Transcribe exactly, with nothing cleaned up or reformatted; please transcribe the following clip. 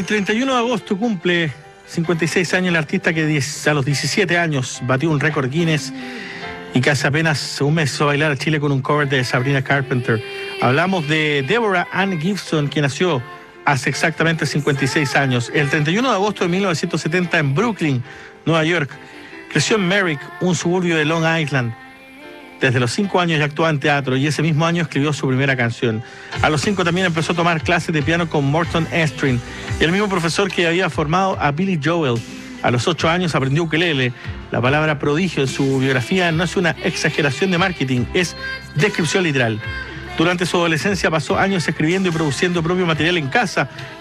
treinta y uno de agosto cumple cincuenta y seis años el artista que a los diecisiete años batió un récord Guinness y que hace apenas un mes hizo bailar a Chile con un cover de Sabrina Carpenter. Hablamos de Deborah Ann Gibson, que nació hace exactamente cincuenta y seis años. El treinta y uno de agosto de mil novecientos setenta en Brooklyn, Nueva York. Creció en Merrick, un suburbio de Long Island. Desde los cinco años ya actuaba en teatro y ese mismo año escribió su primera canción. A los cinco también empezó a tomar clases de piano con Morton Estrin, el mismo profesor que había formado a Billy Joel. A los ocho años aprendió ukelele. La palabra prodigio en su biografía no es una exageración de marketing, es descripción literal. Durante su adolescencia pasó años escribiendo y produciendo propio material en casa